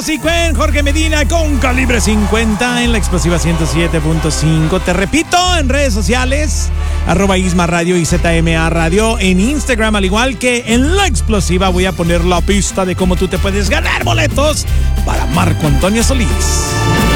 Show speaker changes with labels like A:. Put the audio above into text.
A: Rosy Cuen, Jorge Medina con Calibre 50 en la Explosiva 107.5. Te repito, en redes sociales, @Isma Radio y ZMA Radio. En Instagram, al igual que en la Explosiva, voy a poner la pista de cómo tú te puedes ganar boletos para Marco Antonio Solís.